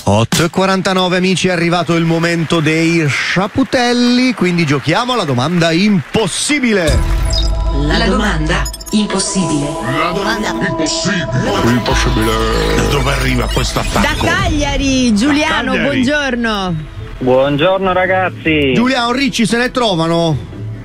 8:49 amici, è arrivato il momento dei sciaputelli, quindi giochiamo alla domanda impossibile. La domanda impossibile. La domanda impossibile. Da dove arriva questo attacco? Da Cagliari, Giuliano, Cagliari. buongiorno. Buongiorno ragazzi. Giuliano, Ricci se ne trovano?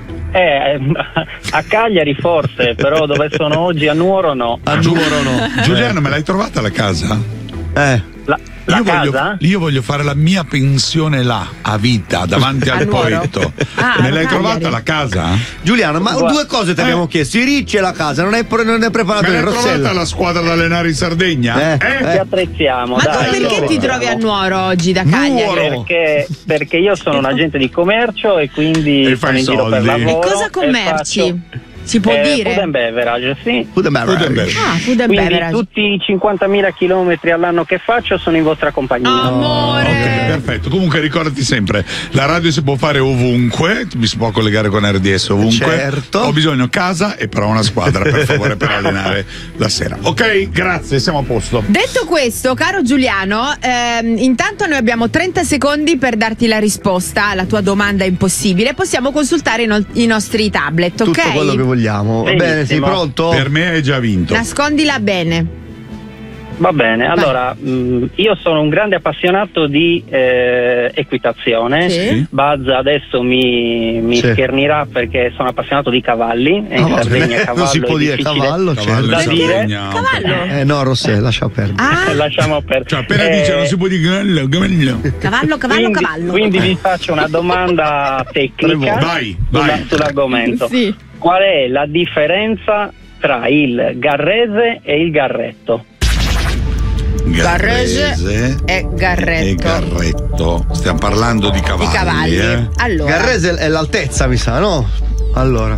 A Cagliari forse, però dove sono oggi a Nuoro no. A Nuoro no. Giuliano, me l'hai trovata la casa? La casa? Io voglio fare la mia pensione là, a vita, davanti al Nuoro? poetto. Ah, Me l'hai Cagliari. trovata la casa? Giuliano, ma due cose ti abbiamo chiesto, i Ricci e la casa, non è preparato Me il l'hai trovata Rossella? la squadra da allenare in Sardegna? Ci attrezziamo, Ma dai. tu perché ti trovi a Nuoro oggi da Cagliari? Nuoro. Perché io sono un agente di commercio e quindi E sono fai in giro per soldi. lavoro. E cosa commerci? Si può Food dire? and beverage, sì. Food and beverage. Food and beverage. Ah, food and Quindi beverage. tutti i 50.000 chilometri all'anno che faccio sono in vostra compagnia. Amore. Ok, perfetto. Comunque ricordati sempre, la radio si può fare ovunque, mi si può collegare con RDS ovunque. Certo. Ho bisogno casa e però una squadra, per favore, per allenare la sera. Ok, grazie, siamo a posto. Detto questo, caro Giuliano, intanto noi abbiamo 30 secondi per darti la risposta alla tua domanda impossibile. Possiamo consultare i nostri tablet, ok? Tutto quello che vogliamo. Va bene, sei Benissimo. pronto? Per me hai già vinto. Nascondila bene. Va bene, allora io sono un grande appassionato di equitazione. Sì. Buzz adesso mi Sì. schernirà perché sono appassionato di cavalli e in va Sardegna bene. cavallo Non si può è dire difficile. cavallo, Cavallo da in dire. Sardegna. Cavallo. No, Rossella, lascia perdere. Ah, Lasciamo perdere. Cioè, appena dice non si può dire cavallo. cavallo, quindi, cavallo. quindi vi faccio una domanda tecnica Vai. sull'argomento. Sì. Qual è la differenza tra il garrese e il garretto? Garrese e garretto. E garretto. Stiamo parlando di cavalli. I cavalli. Allora. Garrese è l'altezza, mi sa, no? Allora.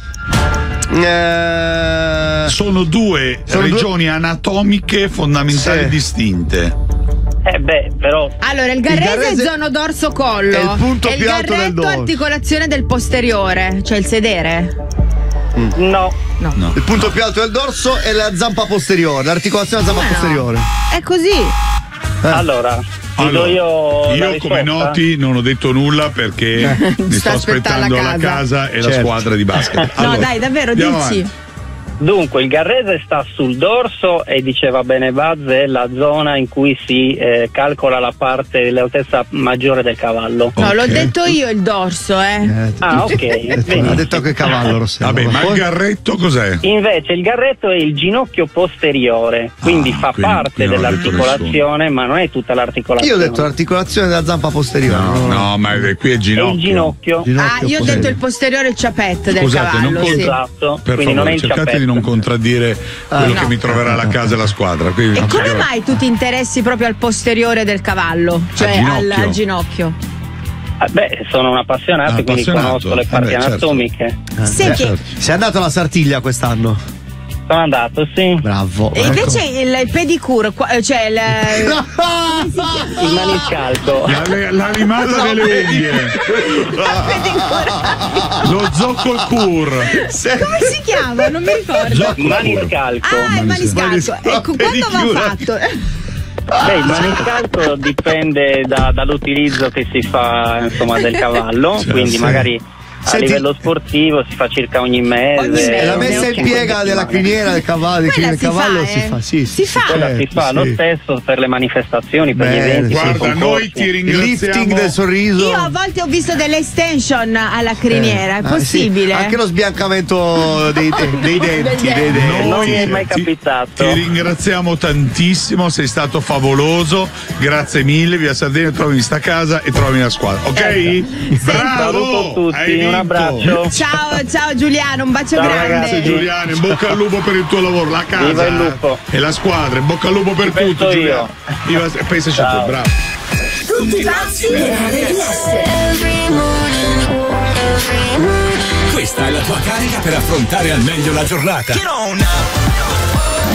Sono due regioni anatomiche fondamentali Sì. distinte. Però Allora, il garrese garrese è zono dorso collo. è il punto e il più alto del garretto dorso. articolazione del posteriore, cioè il sedere. no. No. Il punto più alto del dorso è la zampa posteriore, l'articolazione della zampa Come no? posteriore. È così. Allora, ti do io la risposta? come noti non ho detto nulla perché mi Sta sto aspettando aspettando la la casa. casa e la Certo. squadra di basket. No, dai, davvero, andiamo dici. avanti. Dunque, il garrese sta sul dorso e diceva bene Buzz, è la zona in cui si calcola la parte dell'altezza maggiore del cavallo. No, l'ho Ok. detto io il dorso, Ah, ok. Ha benissimo. detto che cavallo, Rossella. Vabbè, ma il Poi- garretto cos'è? Invece il garretto è il ginocchio posteriore, quindi fa quindi parte qui non ho detto dell'articolazione, ma non è tutta l'articolazione. Io ho detto l'articolazione della zampa posteriore. No, ma qui è È ginocchio. il ginocchio. Ah, io ho detto il posteriore, il ciapette del Scusate, non cavallo. conta- Sì. Esatto, Per quindi non è favore, il cercate ciappetto. di non contraddire quello no. che mi troverà alla casa e la squadra. Quindi E non so come che- mai tu ti interessi proprio al posteriore del cavallo? Cioè ginocchio. al ginocchio? Sono un appassionato, quindi Appassionato. conosco le parti certo. anatomiche. Senti, Sei andato alla Sartiglia quest'anno? Sono andato, sì. Bravo. e invece il pedicure, cioè Il maniscalco. La limata delle unghie. Lo zoccol-cur. come si chiama? Non mi ricordo. Zoccol-cur. Maniscalco. Ah, il maniscalco. Ecco, quando va pedicure. fatto? Il maniscalco dipende dall'utilizzo che si fa, insomma, del cavallo, Cioè, quindi sì. magari a Senti- livello sportivo si fa circa ogni mese. Ogni mese. La messa in ok. piega della criniera del cavallo, Quella del si cavallo fa, si fa, sì. Si fa. Quella si fa lo sì. stesso per le manifestazioni, per gli Bene, eventi, per i Guarda, concorsi. noi ti Il lifting del ringraziamo. sorriso. Io a volte ho visto delle extension alla criniera, è Ah, possibile? sì. Anche lo sbiancamento dei denti. Dei denti. Non mi è mai ti capitato. ringraziamo tantissimo, sei stato favoloso. Grazie mille, via Sardegna, trovi sta casa e trovi la squadra. Ok? Bravo! Saluto tutti, Hai un vinto. abbraccio. Ciao Giuliano, un bacio Ciao, grande. ragazzi, Giuliano, in bocca al lupo per il tuo lavoro, la casa Viva il lupo. e la squadra, in bocca al lupo per Penso tutto, io. Giuliano. Viva, pensaci Ciao. tu, bravo. Tutti pazzi per RDS. Questa è la tua carica per affrontare al meglio la giornata.